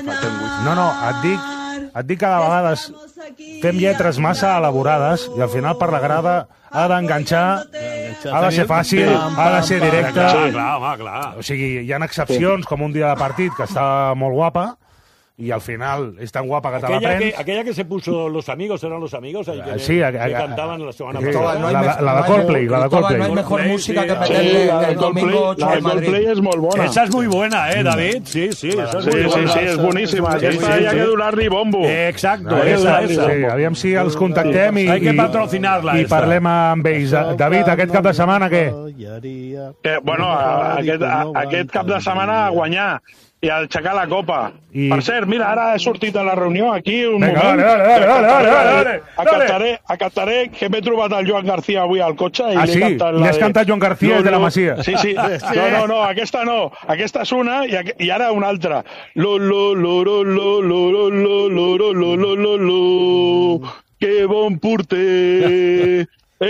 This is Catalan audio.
No, et dic que de vegades fem lletres massa elaborades i al final per la grada ha d'enganxar, ha de ser fàcil, ha de ser directe. Clar. O sigui, hi ha excepcions, com un dia de partit que està molt guapa, y al final es tan guapa que te la prens. Aquella que se puso Los Amigos, ¿eran Los Amigos? Que sí, que cantaban la semana pasada. La de Coldplay. No hay mejor música que meterle el domingo 8 al Madrid. Coldplay es muy buena. Esa es muy buena, David? Sí, esa es muy buena. Sí, es buenísima. Esta hay que donar-li bombo. Exacto, esa. Aviam si els contactem i... Hay que patrocinarla. I parlem amb ells. David, aquest cap de setmana què? Bueno, aquest cap de setmana a guanyar i a aixecar la copa. Per cert, mira, ara he sortit a la reunió aquí un moment. Dale. Acataré que m'he trobat el Joan García avui al cotxe. Ah, sí? Li has cantat Joan García de la Masia? Sí. No, aquesta no. Aquesta és una i ara una altra. Que bon porter